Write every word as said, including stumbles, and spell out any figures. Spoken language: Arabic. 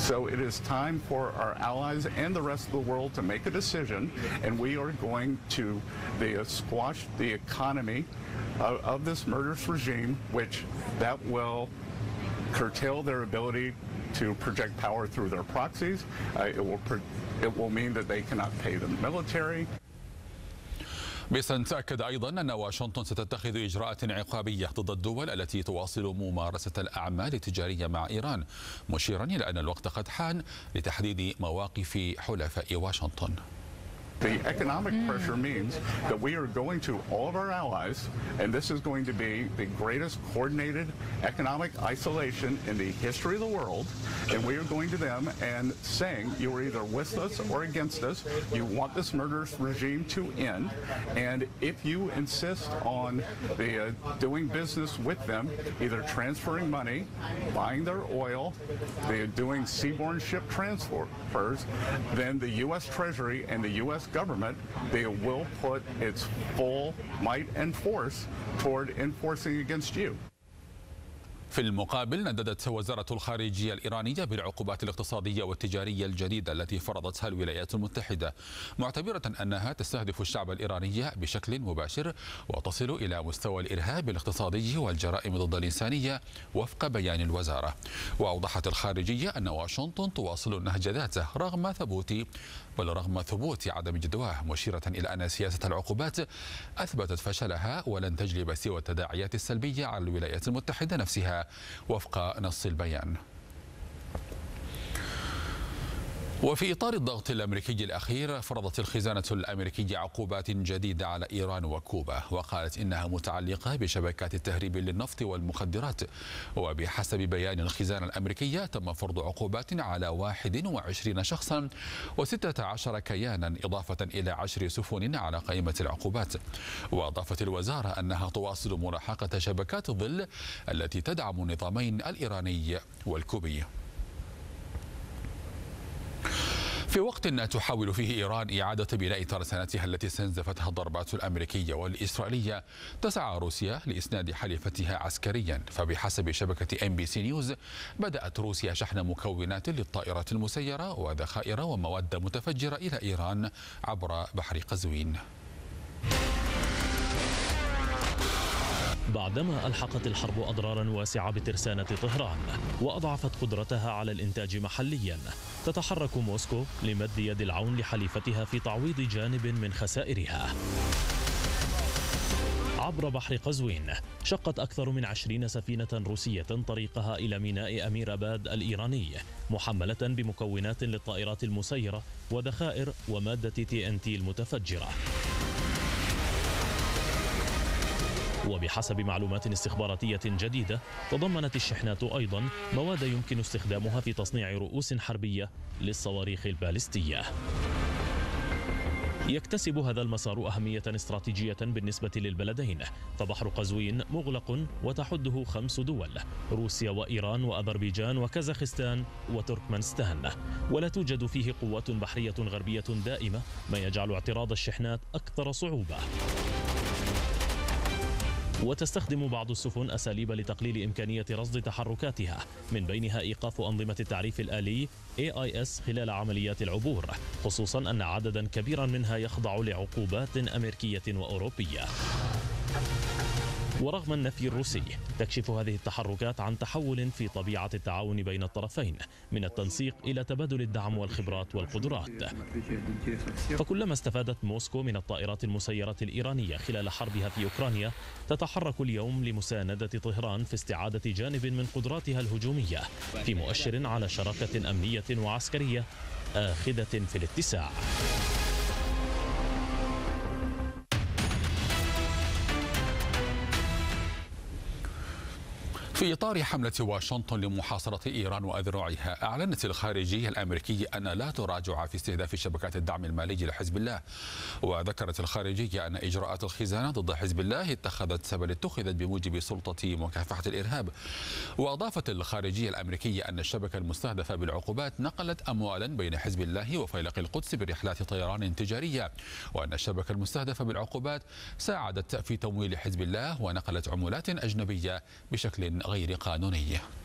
So it is time for our allies and the rest of the world to make a decision, and we are going to the, uh, squash the economy of, of this murderous regime, which that will curtail their ability to project power through their proxies. Uh, it will it will mean that they cannot pay the military. بيسنت تأكد أيضا أن واشنطن ستتخذ إجراءات عقابية ضد الدول التي تواصل ممارسة الأعمال التجارية مع إيران، مشيرا إلى أن الوقت قد حان لتحديد مواقف حلفاء واشنطن. The economic pressure means that we are going to all of our allies, and this is going to be the greatest coordinated economic isolation in the history of the world, and we are going to them and saying you are either with us or against us, you want this murderous regime to end, and if you insist on the, uh, doing business with them, either transferring money, buying their oil, they're doing seaborne ship transfers, then the U S Treasury and the U S government, they will put its full might and force toward enforcing against you. في المقابل نددت وزارة الخارجية الإيرانية بالعقوبات الاقتصادية والتجارية الجديدة التي فرضتها الولايات المتحدة، معتبرة أنها تستهدف الشعب الإيراني بشكل مباشر وتصل إلى مستوى الإرهاب الاقتصادي والجرائم ضد الإنسانية وفق بيان الوزارة. وأوضحت الخارجية أن واشنطن تواصل النهج ذاته رغم ثبوت بل رغم ثبوت عدم جدواه، مشيرة إلى أن سياسة العقوبات أثبتت فشلها ولن تجلب سوى التداعيات السلبية على الولايات المتحدة نفسها وفق نص البيان. وفي إطار الضغط الأمريكي الأخير فرضت الخزانة الأمريكية عقوبات جديدة على إيران وكوبا، وقالت إنها متعلقة بشبكات التهريب للنفط والمخدرات. وبحسب بيان الخزانة الأمريكية تم فرض عقوبات على واحد وعشرين شخصا وستة عشر كيانا إضافة إلى عشر سفن على قائمة العقوبات. وأضافت الوزارة أنها تواصل ملاحقة شبكات الظل التي تدعم النظامين الإيراني والكوبي. في وقت تحاول فيه إيران إعادة بناء ترسانتها التي استنزفتها الضربات الأمريكية والإسرائيلية، تسعى روسيا لإسناد حليفتها عسكريا. فبحسب شبكة إم بي سي نيوز بدأت روسيا شحن مكونات للطائرات المسيرة وذخائر ومواد متفجرة إلى إيران عبر بحر قزوين. بعدما ألحقت الحرب أضرارا واسعة بترسانة طهران وأضعفت قدرتها على الإنتاج محليا، تتحرك موسكو لمد يد العون لحليفتها في تعويض جانب من خسائرها. عبر بحر قزوين شقت أكثر من عشرين سفينة روسية طريقها إلى ميناء أمير أباد الإيراني محملة بمكونات للطائرات المسيرة وذخائر ومادة تي إن تي المتفجرة. وبحسب معلومات استخباراتية جديدة تضمنت الشحنات أيضا مواد يمكن استخدامها في تصنيع رؤوس حربية للصواريخ البالستية. يكتسب هذا المسار أهمية استراتيجية بالنسبة للبلدين، فبحر قزوين مغلق وتحده خمس دول: روسيا وإيران وأذربيجان وكازاخستان وتركمانستان، ولا توجد فيه قوات بحرية غربية دائمة، ما يجعل اعتراض الشحنات أكثر صعوبة. وتستخدم بعض السفن أساليب لتقليل إمكانية رصد تحركاتها، من بينها إيقاف أنظمة التعريف الآلي إيه آي إس خلال عمليات العبور، خصوصا أن عددا كبيرا منها يخضع لعقوبات أمريكية وأوروبية. ورغم النفي الروسي تكشف هذه التحركات عن تحول في طبيعة التعاون بين الطرفين، من التنسيق إلى تبادل الدعم والخبرات والقدرات. فكلما استفادت موسكو من الطائرات المسيرة الإيرانية خلال حربها في أوكرانيا، تتحرك اليوم لمساندة طهران في استعادة جانب من قدراتها الهجومية، في مؤشر على شراكة أمنية وعسكرية آخذة في الاتساع. في إطار حملة واشنطن لمحاصرة إيران وأذرعها، أعلنت الخارجية الأمريكية أن لا تراجع في استهداف شبكات الدعم المالي لحزب الله. وذكرت الخارجية أن إجراءات الخزانة ضد حزب الله اتخذت بل اتخذت بموجب سلطة مكافحة الإرهاب. وأضافت الخارجية الأمريكية أن الشبكة المستهدفة بالعقوبات نقلت أموالا بين حزب الله وفيلق القدس برحلات طيران تجارية، وأن الشبكة المستهدفة بالعقوبات ساعدت في تمويل حزب الله ونقلت عملات أجنبية بشكل غير قانوني.